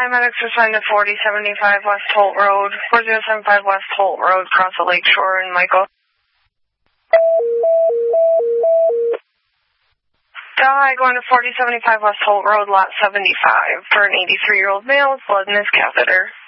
medics assigned to 4075 West Holt Road, 4075 West Holt Road, across the lake shore in Michael. Hi, going to 4075 West Holt Road, lot 75, for an 83-year-old male with blood in his catheter.